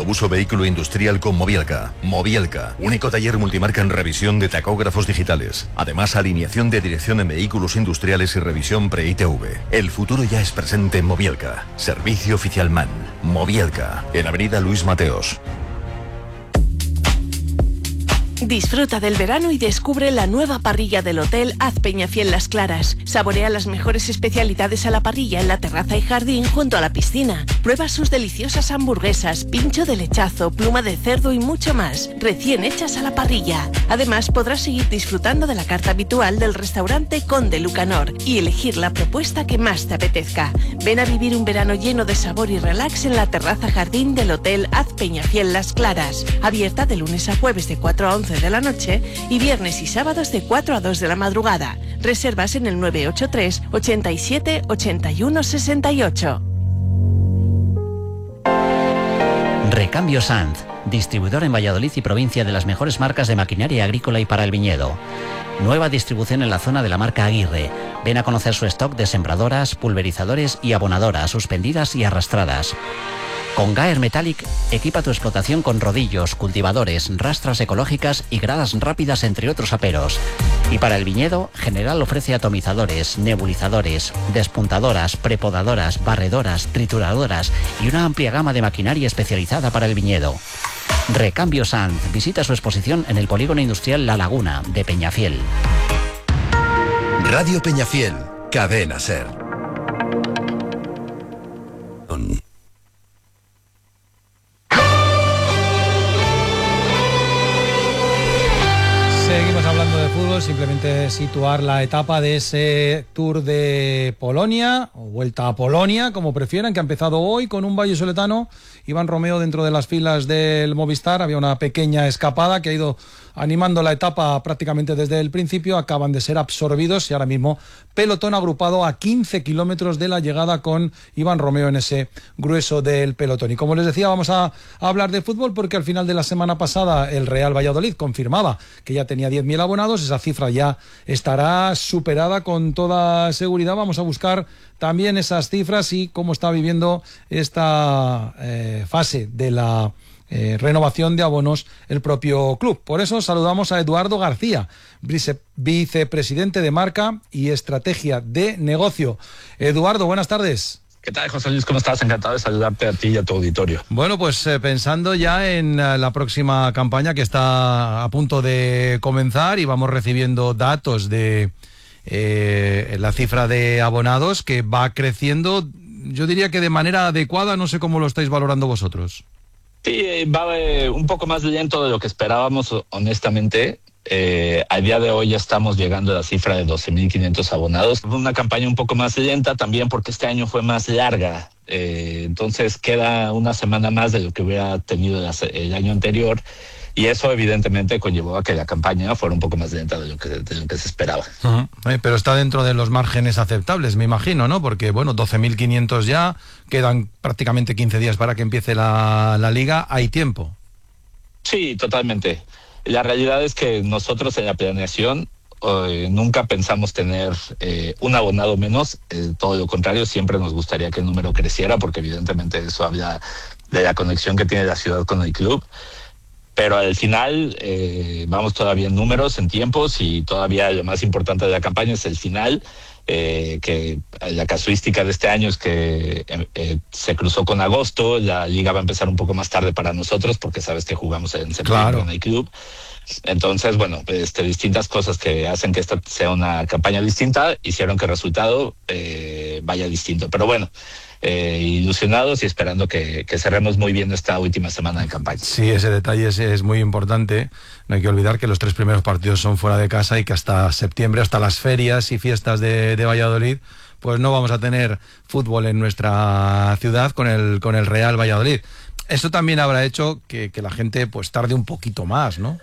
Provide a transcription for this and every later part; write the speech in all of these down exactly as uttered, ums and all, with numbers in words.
autobús o vehículo industrial con Mobielka. Mobielka, único taller multimarca en revisión de tacógrafos digitales. Además, alineación de dirección en vehículos industriales y revisión pre-I T V. El futuro ya es presente en Mobielka. Servicio oficial MAN. Mobielka, en Avenida Luis Mateos. Disfruta del verano y descubre la nueva parrilla del Hotel Haz Peñafiel Las Claras. Saborea las mejores especialidades a la parrilla en la terraza y jardín junto a la piscina. Prueba sus deliciosas hamburguesas, pincho de lechazo, pluma de cerdo y mucho más, recién hechas a la parrilla. Además, podrás seguir disfrutando de la carta habitual del restaurante Conde Lucanor y elegir la propuesta que más te apetezca. Ven a vivir un verano lleno de sabor y relax en la terraza jardín del Hotel Haz Peñafiel Las Claras. Abierta de lunes a jueves de cuatro a once de la noche y viernes y sábados de cuatro a dos de la madrugada. Reservas en el nueve ocho tres, ochenta y siete, ochenta y uno, sesenta y ocho. Recambio Sanz, distribuidor en Valladolid y provincia de las mejores marcas de maquinaria agrícola y para el viñedo. Nueva distribución en la zona de la marca Aguirre. Ven a conocer su stock de sembradoras, pulverizadores y abonadoras suspendidas y arrastradas. Con Gaer Metallic, equipa tu explotación con rodillos, cultivadores, rastras ecológicas y gradas rápidas, entre otros aperos. Y para el viñedo, General ofrece atomizadores, nebulizadores, despuntadoras, prepodadoras, barredoras, trituradoras y una amplia gama de maquinaria especializada para el viñedo. Recambio Sanz. Visita su exposición en el Polígono Industrial La Laguna de Peñafiel. Radio Peñafiel, Cadena Ser. Seguimos hablando de fútbol, simplemente situar la etapa de ese Tour de Polonia, o Vuelta a Polonia, como prefieran, que ha empezado hoy con un vallisoletano, Iván Romeo, dentro de las filas del Movistar. Había una pequeña escapada que ha ido animando la etapa prácticamente desde el principio. Acaban de ser absorbidos y ahora mismo pelotón agrupado a quince kilómetros de la llegada con Iván Romeo en ese grueso del pelotón. Y como les decía, vamos a, a hablar de fútbol porque al final de la semana pasada el Real Valladolid confirmaba que ya tenía diez mil abonados. Esa cifra ya estará superada con toda seguridad. Vamos a buscar también esas cifras y cómo está viviendo esta eh, fase de la Eh, renovación de abonos el propio club. Por eso saludamos a Eduardo García, vice, vicepresidente de Marca y Estrategia de Negocio. Eduardo, buenas tardes. ¿Qué tal, José Luis? ¿Cómo estás? Encantado de saludarte a ti y a tu auditorio. Bueno, pues eh, pensando ya en uh, la próxima campaña que está a punto de comenzar y vamos recibiendo datos de eh, la cifra de abonados que va creciendo, yo diría que de manera adecuada. No sé cómo lo estáis valorando vosotros. Sí, va eh, un poco más lento de lo que esperábamos, honestamente. Eh, al día de hoy ya estamos llegando a la cifra de doce mil quinientos abonados. Una campaña un poco más lenta también porque este año fue más larga. Eh, entonces queda una semana más de lo que hubiera tenido el, el año anterior. Y eso evidentemente conllevó a que la campaña fuera un poco más lenta de lo que, de lo que se esperaba. Uh-huh. Eh, pero está dentro de los márgenes aceptables, me imagino, ¿no? Porque, bueno, doce mil quinientos ya, quedan prácticamente quince días para que empiece la, la liga, hay tiempo. Sí, totalmente. La realidad es que nosotros en la planeación eh, nunca pensamos tener eh, un abonado menos, eh, todo lo contrario, siempre nos gustaría que el número creciera porque evidentemente eso habla de la conexión que tiene la ciudad con el club. Pero al final eh, vamos todavía en números, en tiempos, y todavía lo más importante de la campaña es el final, eh, que la casuística de este año es que eh, se cruzó con agosto. La liga va a empezar un poco más tarde para nosotros porque sabes que jugamos en septiembre, claro, en el club. Entonces, bueno, este, distintas cosas que hacen que esta sea una campaña distinta hicieron que el resultado eh, vaya distinto. Pero bueno, eh, ilusionados y esperando que, que cerremos muy bien esta última semana de campaña. Sí, ese detalle es, es muy importante. No hay que olvidar que los tres primeros partidos son fuera de casa y que hasta septiembre, hasta las ferias y fiestas de, de Valladolid, pues no vamos a tener fútbol en nuestra ciudad con el, con el Real Valladolid. Eso también habrá hecho que, que la gente pues tarde un poquito más, ¿no?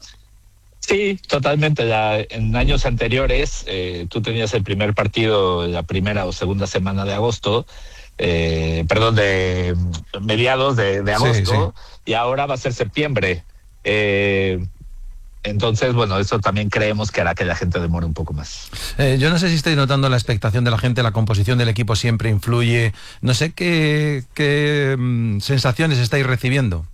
Sí, totalmente. La, en años anteriores, eh, tú tenías el primer partido la primera o segunda semana de agosto, eh, perdón, de mediados de, de agosto, sí, sí. Y ahora va a ser septiembre. Eh, entonces, bueno, eso también creemos que hará que la gente demore un poco más. Eh, yo no sé si estáis notando la expectación de la gente, la composición del equipo siempre influye. No sé qué, qué mmm, sensaciones estáis recibiendo.